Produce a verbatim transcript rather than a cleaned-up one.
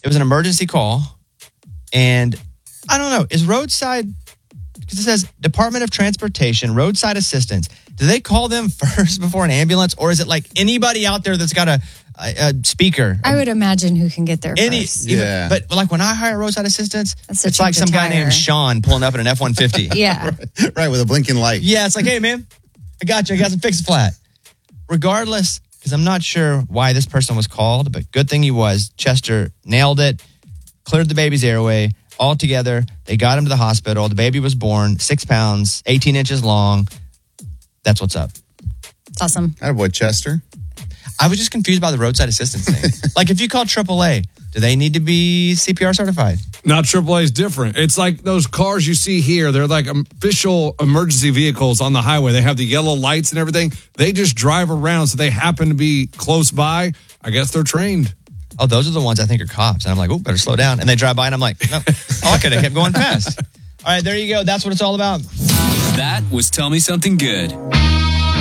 It was an emergency call. And I don't know, is roadside, because it says Department of Transportation, roadside assistance. Do they call them first before an ambulance? Or is it like anybody out there that's got a, a, a speaker? I would imagine who can get there Any, first. even, Yeah. But like when I hire roadside assistance, That's a it's like change some of guy tire. named Sean pulling up in an F one fifty. Yeah. Right, with a blinking light. Yeah, it's like, hey, man, I got you. I got some fix flat. Regardless, because I'm not sure why this person was called, but good thing he was. Chester nailed it, cleared the baby's airway. All together, they got him to the hospital. The baby was born, six pounds, eighteen inches long. That's what's up. It's awesome. Attaboy, Chester. I was just confused by the roadside assistance thing. Like, if you call triple A, do they need to be C P R certified? Now, triple A is different. It's like those cars you see here. They're like official emergency vehicles on the highway. They have the yellow lights and everything. They just drive around, so they happen to be close by. I guess they're trained. Oh, those are the ones I think are cops. And I'm like, oh, better slow down. And they drive by and I'm like, no. Oh, I could have kept going fast. All right, there you go. That's what it's all about. That was Tell Me Something Good.